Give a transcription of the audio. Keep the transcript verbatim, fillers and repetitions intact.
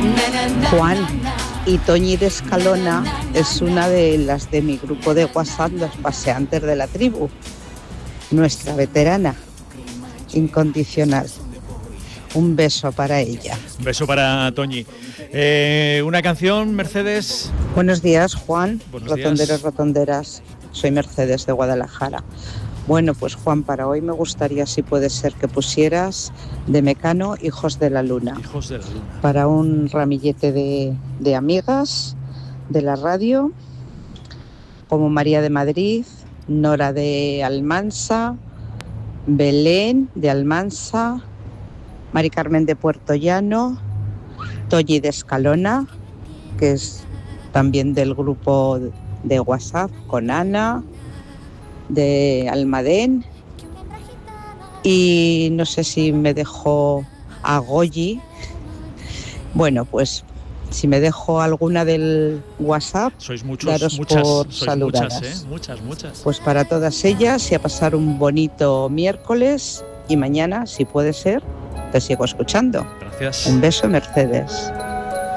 Juan, y Toñi de Escalona es una de las de mi grupo de WhatsApp, los paseantes de la tribu, nuestra veterana incondicional. Un beso para ella. Un beso para Toñi. Eh, una canción, Mercedes. Buenos días, Juan. Buenos Rotonderos, días. rotonderas. Soy Mercedes de Guadalajara. Bueno, pues Juan, para hoy me gustaría, si puede ser, que pusieras de Mecano Hijos de la Luna. Hijos de la Luna. Para un ramillete de, de amigas de la radio, como María de Madrid, Nora de Almansa, Belén de Almansa, Mari Carmen de Puerto Llano, Toñi de Escalona, que es también del grupo de WhatsApp, con Ana, de Almadén, y no sé si me dejó a Goyi. Bueno, pues si me dejo alguna del WhatsApp, sois muchos, daros muchas, por sois saludadas. muchas, ¿eh? Muchas, muchas. Pues para todas ellas, y a pasar un bonito miércoles, y mañana, si puede ser, te sigo escuchando. Gracias. Un beso, Mercedes.